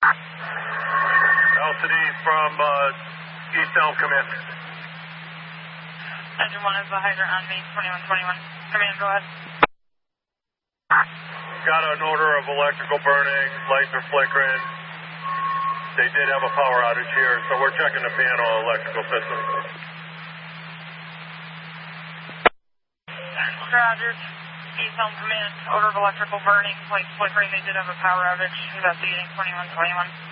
LCD from East Elm, come in. Engine 1 is the hydrant on me, 2121. Come in, go ahead. Got an order of electrical burning, lights are flickering. They did have a power outage here, so we're checking the panel electrical system. Roger. East Elm Command, order of electrical burning, lights flickering. They did have a power outage. Investigating 2121.